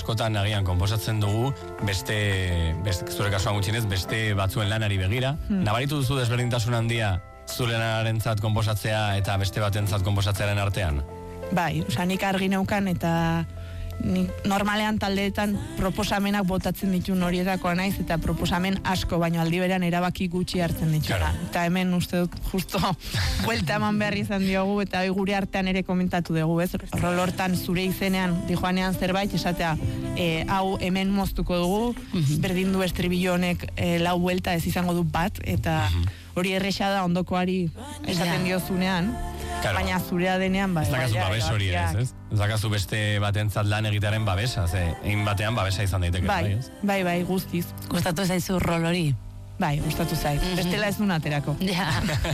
askotan agian konposatzen dugu beste zure kasuan gutxienez, beste batzuen lanari begira. Nabaritu duzu desberdintasun handia zure lanarentzat konposatzea eta beste batentzat konposatzearen artean? Bai, nik argi neukan eta normalean taldeetan proposamenak botatzen ditun horietakoa naiz eta proposamen asko, baino aldi berean erabaki gutxi hartzen dituna. Eta hemen uste dut justo buelta eman behar izan diogu eta gure artean ere komentatu dugu, ez? Rol hortan zure izenean dijoanean zerbait esatea hau hemen moztuko dugu, berdin du estribillo honek 4 buelta ez izango du bat, eta hori erresa da ondokoari esaten diozunean. Baina zurea denean, bai. Ez dakazu babes hori ez? Ez dakazu beste batentzat lan egitearen babesa, egin batean babesa izan daiteke. Bai, guztiz. Gustatu zaizu rol hori? Bai, gustatu zait. Bestela ez duen aterako. Ja.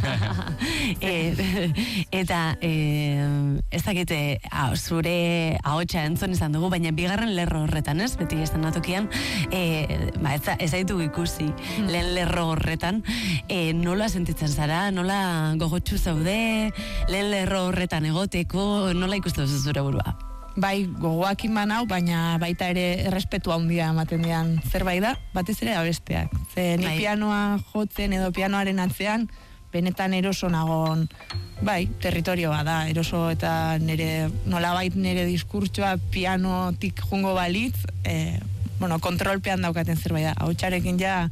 Eta ez dakite zure ahotsa entzun izan dugu, baina bigarren lerro horretan, ez? Beti esan natokian, ez daitu ikusi lehen lerro horretan, nola sentitzen zara, nola gogotsu zaude, lehen lerro horretan egoteko, nola ikustu zure burua? Bai, gogoak iman hau, baina baita ere errespetu handia ematen dian zerbait da, batez ere abesteak. Ni pianoa jotzen edo pianoaren atzean, benetan eroso nagon, bai, territorioa da, eroso eta nolabait nire diskurtsoa pianotik jungo balitz, kontrolpean daukaten zerbait da. Ahotsarekin ja,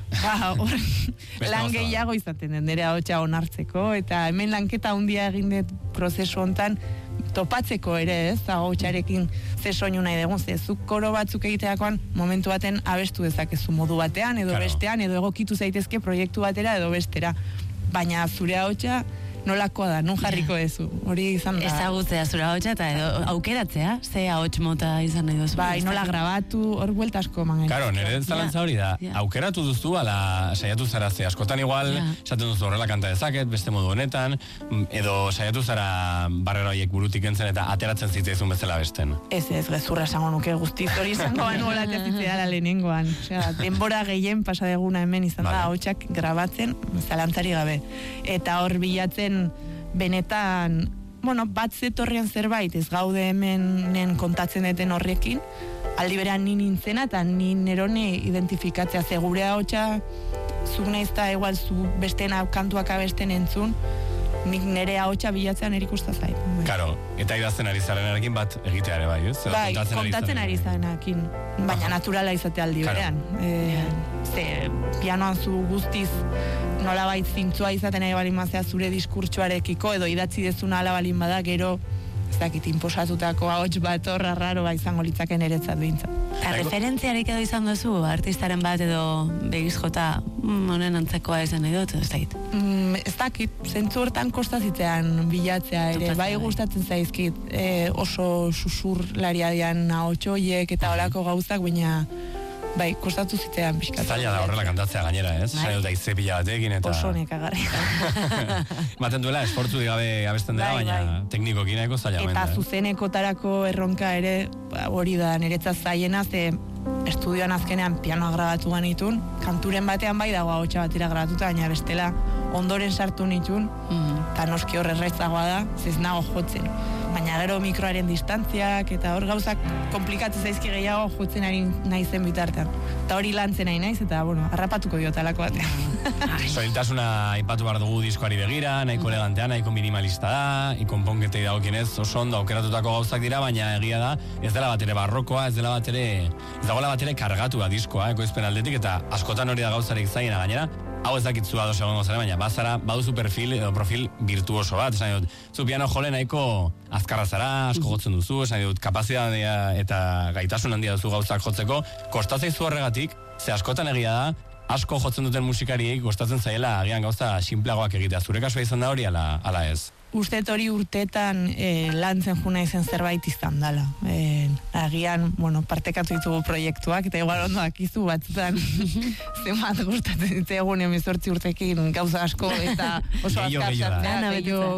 lan gehiago izaten den, nire ahotsa onartzeko, eta hemen lanketa handia egin dut prozesu hontan, topatzeko ere, ez, ahotsarekin ze soinu nahi dugun, zuk koro batzuk egiteakoan momentu baten abestu dezakezu modu batean, edo bestean, edo egokitu zaitezke proiektu batera, edo bestera. Baina zure ahotsa nolakoa da, non jarriko dezu, hori izan da. Ezagutzea zure ahotsa eta aukeratzea, ze ahots mota izan nahi duzu. Bai, nola grabatu, hor buelta asko mangen. Karo, nire zalantza hori da, aukeratu duzu, ala saiatu zara, ze askotan igual, esaten duzu horrela kanta dezaket, beste modu honetan, edo saiatu zara barrera horiek burutik entzen eta ateratzen zitzaizun bezala besten. Ez, gezurra esango nuke guztiz, hori izango banu zitzea lehenengoan. Denbora gehien pasadeguna hemen izan da, ahotsak grabatzen, zalantzari gabe. Eta hor bilatzen benetan, bat zetorrian zerbait, ez gaude hemen kontatzen deten horrekin, aldi berean ni nintzena eta ni nerone identifikatzea, ze gure ahotsa zuk naizta igual zu bestena kantuak abesten entzun, nik nire ahotsa bilatzean erikusta zait. Karo, eta idazten ari zarenarekin bat egiteare bai, ez? Bai, kontatzen ari zarenakin, baina naturala izate aldi berean. Ze pianoan zu guztiz nolabait zintzua izaten nahi balin mazea zure diskurtsoarekiko, edo idatzi dezuna ala balin bada, gero ez dakit inposatutako ahots bat horra raroa izango litzaken eretzat behintzat. Referentziarik edo izan duzu, artistaren bat edo begiz jota honen antzekoa izan nahi dut, ez dakit? Ez dakit, zentzu hortan kostazitzean bilatzea ere, bai gustatzen zaizkit oso susurlaria dian ahotsoiek eta olako gauzak, baina bai, kostatu zitean pixkat. Zaila da horrela kantatzea gainera, ez? Zaila da izze pila batekin eta... Oso nekagarri. Maten duela, esportzu digabe abesten dela, baina teknikoki nahiko zaila. Eta zuzenekotarako erronka ere, hori da, niretzat zaiena, ze estudioan azkenean pianoa grabatu ganitun, kanturen batean bai dago ahotsa batera grabatuta, baina bestela ondoren sartu nitun, eta noski hor errezagoa da, ez nago jotzen. Baina gero mikroaren distantziak eta hor gauzak komplikatzen zaizki gehiago jotzen ari naizen bitartean. Eta hori lantzen nahi naiz eta, harrapatuko diotalako batean. Soiltasuna aipatu behar dugu diskoari begira, nahiko elegantea, nahiko minimalista da, ikonponketei dagokienez oso ondo aukeratutako gauzak dira, baina egia da, ez dela batere barrokoa, ez dagoela batere kargatua diskoa, ekoizpen aldetik, eta askotan hori da gauzarik zaina gainera. Hau ez dakitzu ados egongo zara, baina bazara, baduzu perfil edo profil virtuoso bat, esan dut, zu piano jole nahiko azkarra zara, asko jotzen duzu, esan dut, kapazitatea eta gaitasun handia duzu gauzak jotzeko, kostatzaizu horregatik, ze askotan egia da, asko jotzen duten musikariek kostatzen zaiela agian gauza sinpleagoak egitea. Zure kasua izan da hori, ala ez? Ustet hori urteetan lantzen juna izen zerbait izan dela. Agian, partekatu ditugu proiektuak, eta igual ondo akizu batzutan zemat gustatzen ditzegun 18 urtekin gauza asko, eta oso azkar sartzea,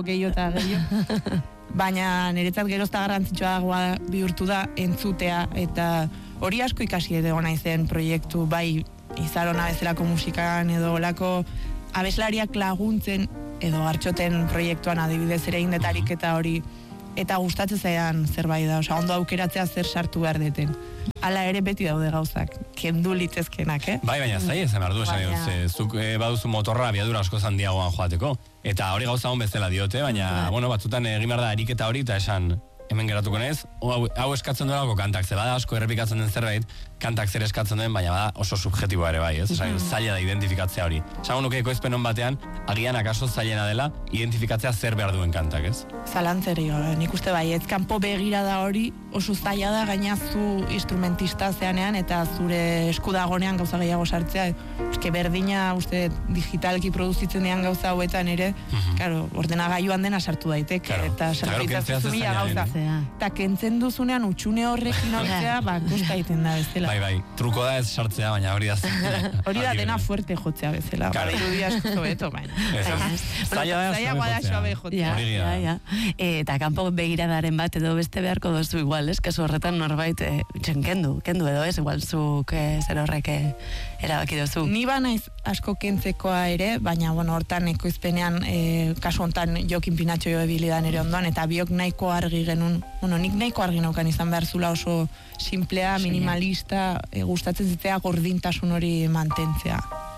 gehiago. Baina niretzat gerozta garrantzitsua bihurtu da entzutea, eta hori asko ikasi edo naizen proiektu, bai izarona bezalako musikan edo olako abeslariak laguntzen edo hartxoten proiektuan adibidez ere indetarik eta hori eta gustatzen zaidan zerbait da, osea, ondo aukeratzea zer sartu behar deten. Hala ere beti daude gauzak, kendu litezkenak, Bai, baina zaila esan behar du, zuk baduzu motorra abiadura asko handiagoan joateko, eta hori gauza hon bezala diote, baina, batzutan egin behar da ariketa hori, eta esan, hemen geratuko nez, hau eskatzen duelako kantak, ze bada asko errepikatzen den zerbait, kantak zer eskatzen duen, baina bada oso subjetiboa ere bai, ez? Zaila da identifikatzea hori. Esango nuke ekoizpen hon batean, agian akaso zailena dela, identifikatzea zer behar duen kantak, ez? Zalantzeri, nik uste bai, ez kanpo begira da hori, oso zaila da, gaina zu instrumentista zeanean, eta zure eskudagonean gauza gehiago sartzea, eske berdina, uste, digitalki produzitzen dian gauza hauetan ere, claro, ordenagailuan dena sartu daitek, eta sartu mila gauza. Eta kentzen duzunean utxune horrekin hortzea, kosta egiten da bezala. Bai, truko da ez sartzea, baina hori da. Hori da dena fuerte jotzea bezala. Irudia asko zobeto, baina. Zaila da suabe jotzea. Eta kanpo begiradaren bat edo beste beharko dozu igual, ez? Kasu horretan norbait kendu edo ez, igual zuk zer horrek erabaki dozu. Ni banaiz asko kentzekoa ere, baina hortan ekoizpenean kasu hontan Jokin Pinatxo jo ebilidan ere ondoan, eta biok nahiko argi genuen, nik nahiko argi naukan izan behar zula oso simplea, minimalista, gustatzen zitea gordintasun hori mantentzea.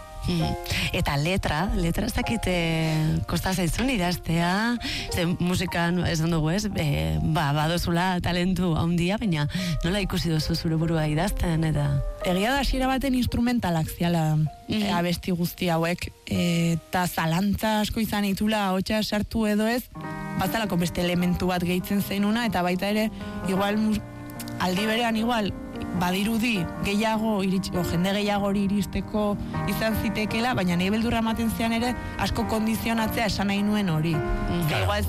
Eta letra ez dakit kosta zaizun idaztea, ze musikan esan dugu ez, badozula talentu handia, baina nola ikusi duzu zure burua idazten eta... Egia da hasiera baten instrumentalak ziala abesti guzti hauek, eta zalantza asko izan itula ahotsa sartu edo ez, bazalako beste elementu bat gehitzen zenuna, eta baita ere, igual aldi berean igual, badirudi gehiago jende gehiago hori iristeko izan zitekela, baina nahi beldurra ematen zean ere asko kondizionatzea esan nahi nuen hori. Igual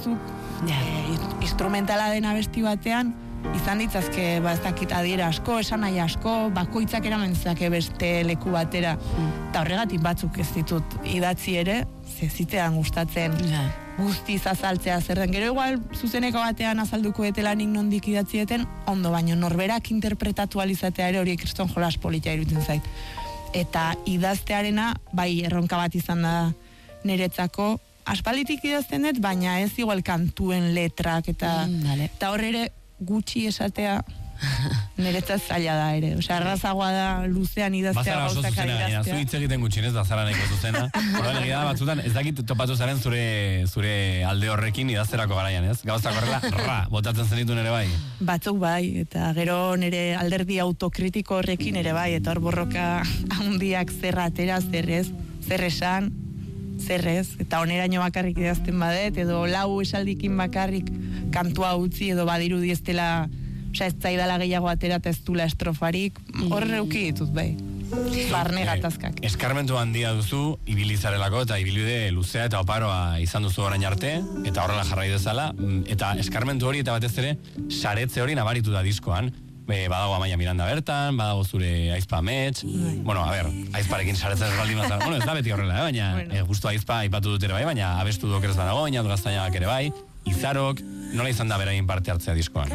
zuk instrumentala den abesti batean izan ditzazke ez dakit adiera asko, esan nahi asko, bakoitzak eramentzake beste leku batera, eta horregatik batzuk ez ditut idatzi ere, zezitean gustatzen guztiz azaltzea zer den. Gero igual zuzeneko batean azalduko etela nik nondik idatzieten, ondo baino norberak interpretatu alizatea ere hori kriston jolas politia iruditzen zait. Eta idaztearena, bai erronka bat izan da niretzako, aspalditik idazten dut, baina ez igual kantuen letrak eta hor ere gutxi esatea niretzat zaila da ere. Osea, errazagoa da luzean idaztea gauzak adieraztea. Zu hitz egiten gutxinez bazara nahiko zuzena. Horren egia da batzutan, ez dakit topatu zaren zure alde horrekin idazterako garaian, ez? Gauzak horrela, botatzen zenituen ere bai? Batzuk bai, eta gero nire alderdi autokritiko horrekin ere bai, eta hor borroka handiak zer atera, zer ez, zer esan, zer ez, eta oneraino bakarrik idazten badet, edo lau esaldikin bakarrik kantua utzi, edo badirudi ez dela, ez zaidala gehiago atera eta ez dula estrofarik, horre euki ditut bai. Barne gatazkak. Eskarmentu handia duzu, ibilizarelako eta ibilbide luzea eta oparoa izan duzu orain arte, eta horrela jarrai dezala, eta eskarmentu hori eta batez ere, saretze hori nabaritu da diskoan. Badago Amaia Miranda bertan, badago zure Aizpa Amets, Aizparekin saretzen ez baldin mazara, ez da beti horrela, baina justu Aizpa aipatu dut ere bai, baina abestu dokerez badago, Inaut Gaztainagak ere bai, Izarok, nola izan da berain parte hartzea diskoan?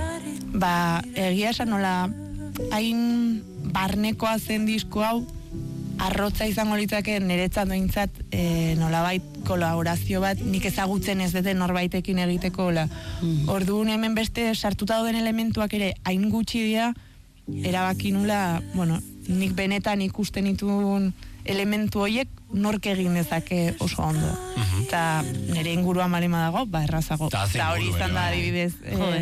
Egia esan nola, hain barnekoa zen disko hau, arrotza izango litzake niretzat dointzat nolabait kolaborazio bat nik ezagutzen ez deten norbaitekin egiteko orduan hemen beste sartuta dauden elementuak ere hain gutxi dira erabaki nula, nik benetan ikusten dituen elementu horiek nork egin dezake oso ondo. Eta nire inguruan malema dago, errazago. Eta hori izan da adibidez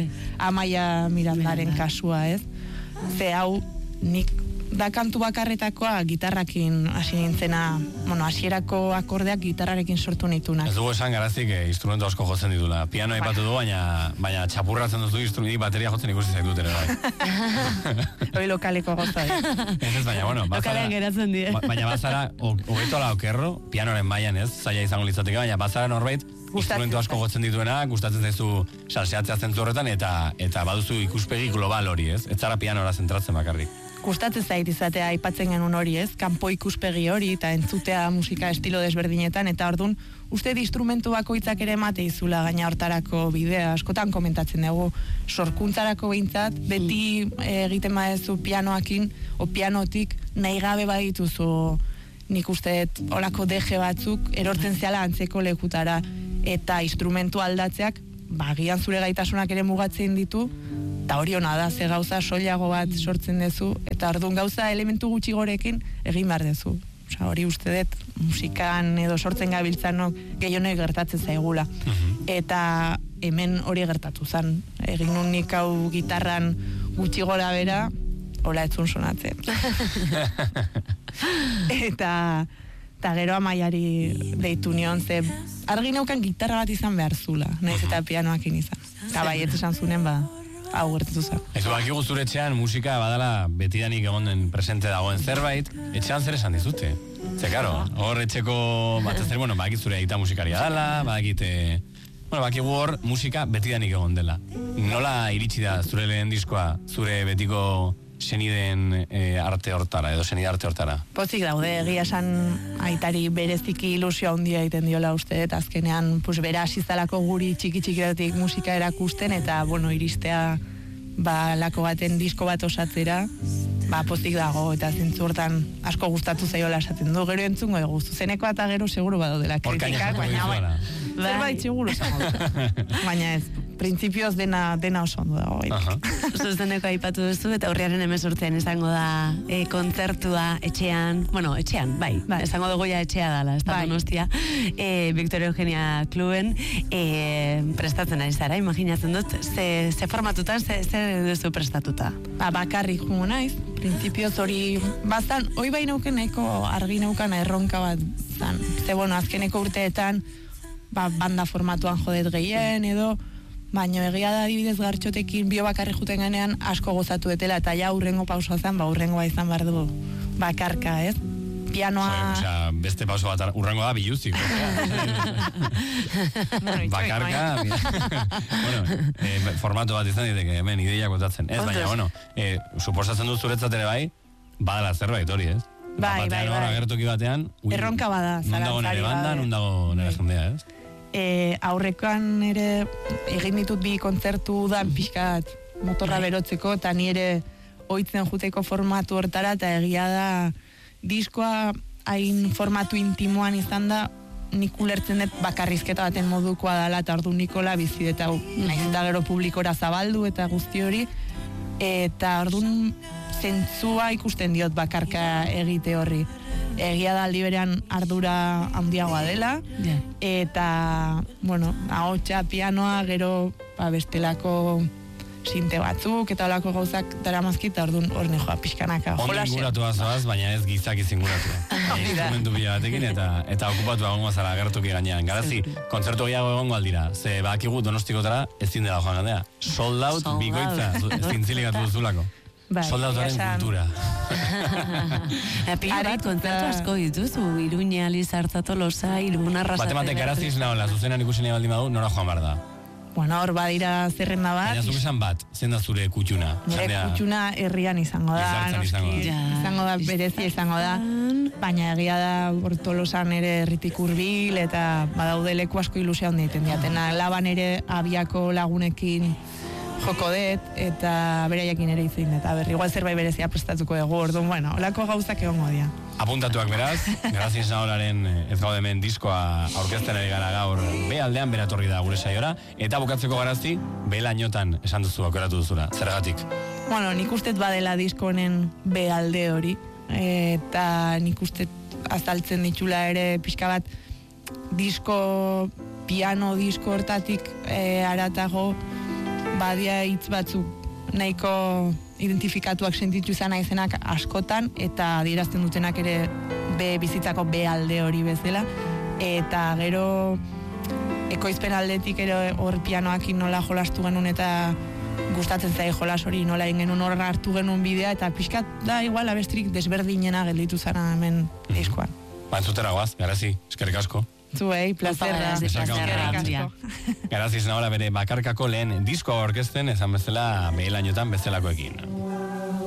Amaia Mirandaren kasua, ez? Ze hau nik da kantu bakarretakoa gitarrakin hasi nintzena, hasierako akordeak gitarrarekin sortu nitunak. Ez dugu esan Garazik instrumentu asko jotzen ditula. Piano aipatu du, baina txapurratzen duzu instrumentik bateria jotzen ikusi zaitut ere bai. Hoi lokaleko gozta. Ez baina, lokalean geratzen die. Baina bazara, hobeto ala okerro, pianoren mailan ez, zaila izango litzateke, baina bazara norbait, instrumentu asko gotzen dituena, gustatzen zaizu salseatzea zentzu horretan, eta baduzu ikuspegi global hori ez, ez zara pianora zentratzen bakarrik. Gustatzen zait izatea aipatzen genuen hori ez, kanpo ikuspegi hori eta entzutea musika estilo desberdinetan, eta orduan uste instrumentu bakoitzak ere emate izula gaina hortarako bidea, askotan komentatzen dugu sorkuntzarako behintzat, beti egiten badezu pianoakin o pianotik nahi gabe badituzu nik uste olako deje batzuk erortzen zeala antzeko lekutara, eta instrumentu aldatzeak agian zure gaitasunak ere mugatzen ditu, eta hori hona da, ze gauza soilago bat sortzen dezu, eta orduan gauza elementu gutxi gorekin egin behar dezu. Osa, hori uste dut, musikan edo sortzen gabiltzanok gehionek gertatzen zaigula. Eta hemen hori gertatu zen. Egin nun nik hau gitarran gutxi gora bera, hola etzun sonatzen. eta gero Amaiari deitu nion, ze argi neukan gitarra bat izan behar zula, nahiz eta pianoakin izan. Eta bai, ez esan zunen, hau gertatu zen. Ez bakigu zure etxean musika badala betidanik egon den presente dagoen zerbait, etxean zer esan dizute? Ze, karo, hor etxeko bat ez zer, badakit zure aita musikaria dela, bakigu hor musika betidanik egon dela. Nola iritsi da zure lehen diskoa, zure betiko senideen arte hortara, edo senide arte hortara? Pozik daude, egia esan aitari bereziki ilusio handia egiten diola uste, eta azkenean bera asizalako guri txiki-txikitatik musika erakusten, eta iristea lako baten disko bat osatzera, pozik dago, eta zintzu hortan asko gustatu zaiola esaten du, gero entzungo dugu, zuzenekoa eta gero seguru badaudela kritikak, baina zerbait seguru zango du. Baina ez, printzipioz dena oso ondo dago. Zuzeneko aipatu duzu, eta urriaren 18 izango da kontzertua etxean, bai, esango dugu ja etxea dala, ez da Donostia, Victoria Eugenia Kluben, prestatzen ari zara, imaginatzen dut, ze formatutan, ze duzu prestatuta? Bakarrik jungo naiz, printzipioz hori bazan, hoi bai neuken nahiko argi neukan erronka bat zan. Ze, azkeneko urteetan, banda formatuan jodet gehien, edo, baina egia da adibidez Gartxotekin bio bakarri juten ganean asko gozatu etela, eta ja urrengo pausoa zan, urrengoa izan behar du bakarka, ez? Pianoa... Osea, beste pauso bat urrengoa da biluzik. Bakarka... formatu bat izan diteke, hemen ideiak botatzen. Ez, baina, suposatzen dut zuretzat ere bai, badala zerbait hori, ez? Bai. Agertoki batean... Erronka bada. Nundago nire banda, nundago nire jendea, ez? Aurrekoan ere egin ditut bi kontzertu dan pixkat motorra berotzeko, eta nire ohitzen juteko formatu hortara, eta egia da diskoa hain formatu intimoan izan da, nik ulertzen dut bakarrizketa baten modukoa dela, eta ordu Nikola bizideta nahiz eta gero publikora zabaldu eta guzti hori, eta orduan zentzua ikusten diot bakarka egite horri. Egia da aldi berean ardura handiagoa dela, eta, ahotsa, pianoa, gero bestelako sinte batzuk, eta olako gauzak daramazkit, eta orduan hor nejoa pixkanaka. Ondo inguratu azabaz, baina ez gizaki zinguratu. Instrumentu bila batekin, eta okupatu egongo zara agertuki gainean. Garazi, kontzertu gehiago egongo aldira, ze bakigu Donostikotara ezin dela joan gandea. Sold out, bikoitza, zintzilikatu duzulako. Soldatuaren kultura. Pila bat, kontzertu asko dituzu, Iruña, Lizartza, Tolosa, Irun, Arrasate. Bate Garaziz nahola, zuzenan ikusen baldin badu, nora joan behar da? Hor badira zerrenda bat. Baina zuk esan bat, zein da zure kutxuna? Nire kutxuna herrian izango da, izango da, berezia izango da, baina egia da Tolosan ere herritik hurbil, eta badaude leku asko ilusia hondi egiten diatena. Laban ere abiako lagunekin joko dut, eta beraiakin ere izin, eta igual zerbait berezia prestatuko dugu, orduan, olako gauzak egongo dira. Apuntatuak beraz, Garaziz Naholaren ez gaude hemen diskoa aurkezten ari gara gaur B aldean beratorri da gure saiora, eta bukatzeko Garazi, B lainotan esan duzu aukeratu duzula, zergatik? Nik ustet badela disko honen B alde hori, eta nik ustet azaltzen ditula ere pixka bat piano disko hortatik aratago, badia hitz batzuk nahiko identifikatuak sentitu izan naizenak askotan, eta adierazten dutenak ere bizitzako B alde hori bezala, eta gero ekoizpen aldetik ere hor pianoakin nola jolastu genuen, eta gustatzen zai jolas hori nola egin genuen, hor hartu genuen bidea, eta pixkat da igual abestrik desberdinena gelditu zara hemen diskoan. Entzutera goaz, Garazi, eskerrik asko. Zuei, plazerra. Garaziz Nahola bere bakarkako lehen diskoa orkesten, ezan bezala B lainotan bezalakoekin.